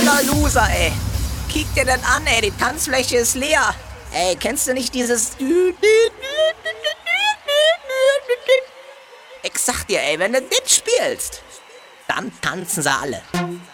voller Loser, ey. Kick dir das an, ey, die Tanzfläche ist leer. Ey, kennst du nicht dieses... Ich sag dir, ey, wenn du das spielst, dann tanzen sie alle.